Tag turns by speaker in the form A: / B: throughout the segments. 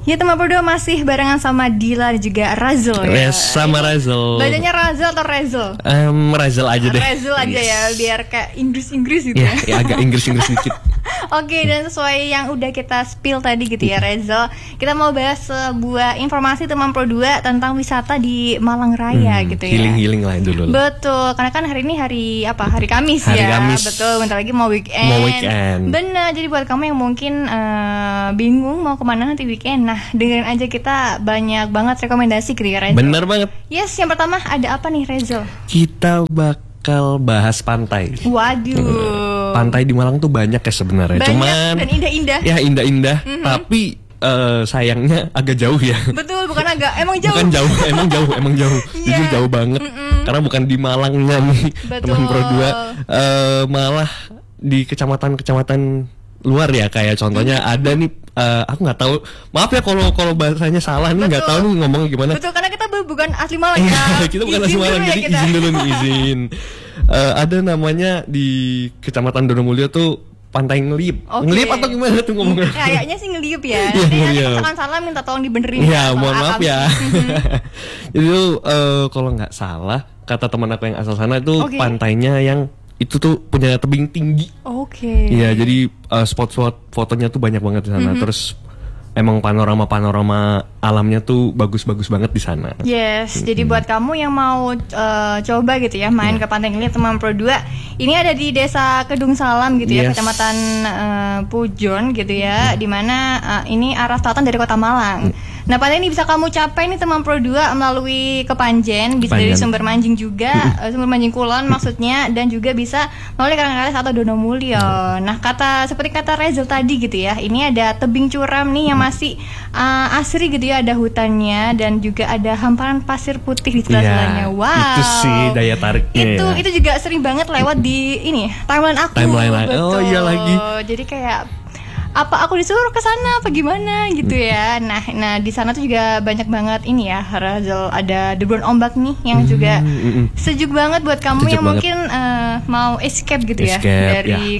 A: Ya teman berdua masih barengan sama Dila dan juga Razel ya.
B: Yes, sama Razel.
A: Bacanya Razel atau Rezel?
B: Razel aja deh.
A: Rezel aja ya, biar kayak Inggris gitu
B: ya. Ya agak Inggris dikit.
A: Oke, dan sesuai yang udah kita spill tadi gitu ya Rezel, kita mau bahas sebuah informasi teman Pro 2 tentang wisata di Malang Raya gitu ya.
B: Healing lah dulu.
A: Betul, karena kan hari ini hari apa? Hari Kamis
B: hari
A: ya.
B: Kamis.
A: Betul, bentar lagi mau weekend. Bener, jadi buat kamu yang mungkin bingung mau kemana nanti weekend, nah dengerin aja, kita banyak banget rekomendasi gitu ya Rezel.
B: Bener banget.
A: Yes, yang pertama ada apa nih Rezel?
B: Kita bakal bahas pantai.
A: Waduh.
B: Pantai di Malang tuh banyak ya sebenarnya.
A: Banyak
B: cuman
A: dan indah-indah.
B: Ya indah-indah, tapi sayangnya agak jauh ya.
A: Betul, bukan agak, emang jauh.
B: Bukan jauh, emang jauh.
A: Yeah.
B: Jujur jauh banget. Karena bukan di Malangnya nih, teman Pro 2. Malah di kecamatan-kecamatan luar ya, kayak contohnya ada nih, aku nggak tahu, maaf ya kalau bahasanya salah nih, nggak tahu nih ngomongnya gimana.
A: Betul, karena kita bukan asli Malang ya.
B: Kita bukan asli Malang, jadi izin dulu nih, izin. Ada namanya di Kecamatan Donomulyo tuh Pantai Ngeliip.
A: Okay.
B: Ngeliip atau gimana tuh ngomongnya?
A: Kayaknya sih ngeliip ya.
B: Iya,
A: Nanti misalkan salah minta tolong dibenerin.
B: Iya, mohon maaf ya. Itu kalau nggak salah, kata teman aku yang asal sana itu pantainya yang itu tuh punya tebing tinggi.
A: Oke.
B: Iya, jadi spot-spot fotonya tuh banyak banget di sana. Terus emang panorama alamnya tuh bagus-bagus banget di sana.
A: Yes, jadi buat kamu yang mau coba gitu ya main ke Pantai Ngeliip teman Pro 2, ini ada di Desa Kedung Salam gitu ya, Kecamatan Pujon gitu ya, dimana ini arah selatan dari Kota Malang. Nah, pantai ini bisa kamu capai nih teman Pro 2 melalui Kepanjen, bisa dari Sumber Manjing juga, Sumber Manjing Kulon maksudnya, dan juga bisa melalui Karangkalis atau Donomulyo. Nah, seperti kata Rezel tadi gitu ya, ini ada tebing curam nih yang masih asri gitu ya, ada hutannya dan juga ada hamparan pasir putih di sebelah-sebelahnya. Wow.
B: Itu sih daya tariknya.
A: Itu juga sering banget lewat di ini timeline aku.
B: Oh iya lagi.
A: Jadi kayak apa aku disuruh ke sana apa gimana gitu ya. Nah di sana tuh juga banyak banget ini ya Razel, ada deburan ombak nih yang juga sejuk banget buat kamu sejuk yang banget. Mungkin mau escape gitu ya dari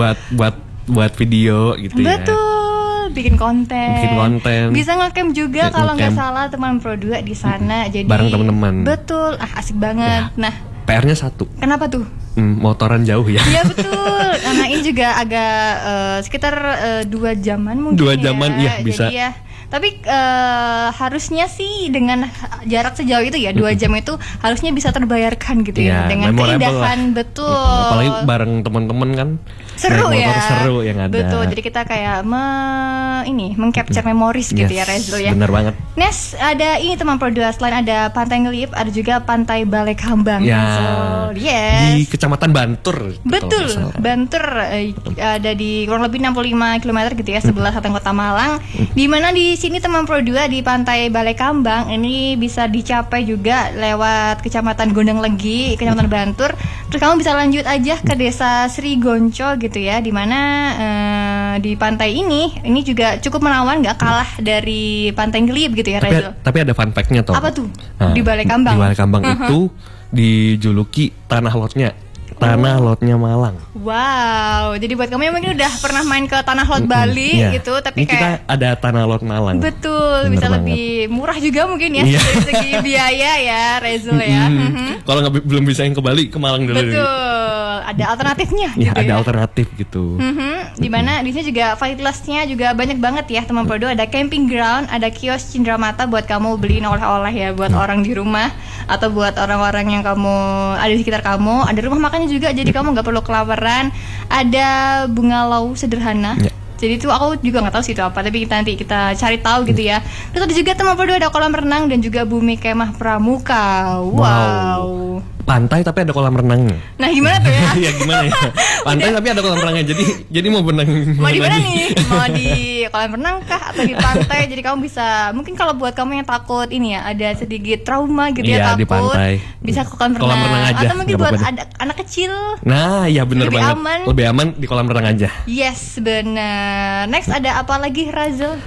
B: buat video gitu.
A: Betul, bikin konten. Bisa ngecamp juga kalau nggak salah teman Pro 2 di sana. Jadi
B: bareng teman-teman.
A: Betul, asik banget. Nah,
B: PR-nya satu.
A: Kenapa tuh?
B: Motoran jauh ya.
A: Iya betul. Karena ini juga agak sekitar 2 jaman mungkin.
B: 2 jaman ya bisa.
A: Jadi ya, tapi harusnya sih dengan jarak sejauh itu ya 2 jam itu harusnya bisa terbayarkan gitu ya dengan keindahan. Betul.
B: Apalagi bareng teman-teman kan.
A: Seru ya.
B: Seru yang ada.
A: Betul. Jadi kita kayak meng-capture memories gitu ya Rezel ya.
B: Bener banget.
A: Next ada ini teman Pro 2, selain ada Pantai Ngeliip ada juga Pantai Balekambang.
B: Ya.
A: Yes.
B: Di Kecamatan Bantur.
A: Betul. Bantur ada di kurang lebih 65 km gitu ya sebelah selatan Kota Malang. Di mana di sini teman Pro 2 di Pantai Balekambang ini bisa dicapai juga lewat Kecamatan Gondang Legi, Kecamatan Bantur. Terus kamu bisa lanjut aja ke Desa Sri Gonco gitu ya, di mana di pantai ini juga cukup menawan, nggak kalah dari Pantai Ngeliip gitu ya Rezel.
B: Tapi ada fun fact-nya toh.
A: Apa tuh? Di Balekambang.
B: Di Balekambang itu dijuluki tanah lotnya Malang.
A: Wow, jadi buat kamu yang mungkin udah pernah main ke tanah lot Bali gitu, tapi
B: ini
A: kayak
B: kita ada tanah lot Malang.
A: Betul, bisa lebih murah juga mungkin ya dari segi biaya ya Rezel ya.
B: Kalau belum bisa yang ke Bali, ke Malang dulu.
A: Betul, ada alternatifnya gitu
B: ada alternatif gitu.
A: Dimana di sini juga fasilitasnya juga banyak banget ya teman Pro 2, ada camping ground, ada kios Cindramata buat kamu beliin oleh-oleh ya buat orang di rumah atau buat orang-orang yang kamu ada di sekitar kamu, ada rumah makannya juga, jadi kamu nggak perlu kelaparan. Ada bungalau sederhana. Jadi itu aku juga nggak tahu sih itu apa, tapi nanti kita cari tahu gitu ya. Terus ada juga teman Pro 2 ada kolam renang dan juga Bumi Kemah Pramuka. Wow.
B: Pantai tapi ada kolam renangnya.
A: Nah gimana tuh ya?
B: Ya gimana ya? Pantai tapi ada kolam renangnya. Jadi mau berenang.
A: Mau di mana nih? Mau di kolam renang kah atau di pantai? Jadi kamu bisa, mungkin kalau buat kamu yang takut ini ya, ada sedikit trauma gitu ya, takut. Di pantai. Bisa ke kolam renang aja. Atau mungkin buat anak kecil.
B: Nah, ya benar banget. Lebih aman di kolam renang aja.
A: Yes, benar. Next ada apa lagi Razel?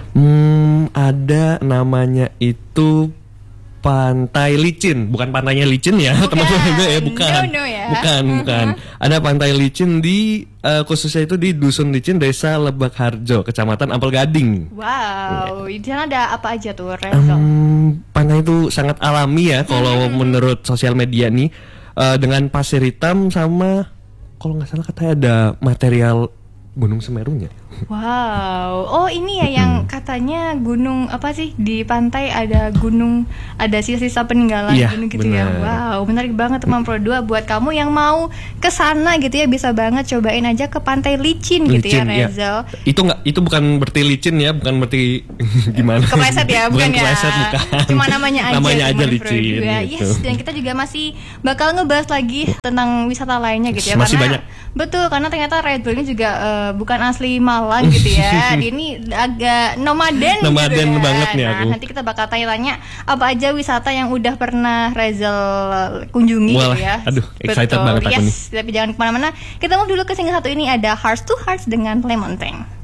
B: Ada namanya itu Pantai Licin, bukan pantainya licin ya, teman-teman ya, bukan.
A: No ya.
B: Bukan. Ada pantai licin di khususnya itu di Dusun Licin, Desa Lebak Harjo, Kecamatan Ampel Gading.
A: Wow, di sana ada apa aja tuh, Reza?
B: Pantai itu sangat alami ya kalau menurut sosial media nih, dengan pasir hitam sama kalau nggak salah katanya ada material Gunung Semerunya.
A: Wow, oh ini ya yang katanya gunung apa sih di pantai ada gunung, ada sisa-sisa peninggalan gunung gitu ya. Wow, menarik banget teman Pro 2. Buat kamu yang mau ke sana gitu ya, bisa banget cobain aja ke Pantai Licin gitu ya, Reza.
B: Ya. Itu bukan berarti licin ya, bukan berarti gimana?
A: Kepleset ya, bukan ya.
B: Kepleset, bukan.
A: Cuma namanya aja
B: licin.
A: Gitu. Yes, dan kita juga masih bakal ngebahas lagi tentang wisata lainnya gitu ya.
B: Masih
A: karena,
B: banyak.
A: Betul, karena ternyata Red Bull ini juga bukan asli Malang gitu ya. Ini agak nomaden gitu ya.
B: Banget nih aku.
A: Nanti kita bakal tanya-tanya apa aja wisata yang udah pernah Rezal kunjungi gitu ya.
B: Aduh, excited banget aku nih.
A: Tapi jangan kemana-mana. Kita mau dulu ke single satu ini, ada Hearts to Hearts dengan Lemon Tang.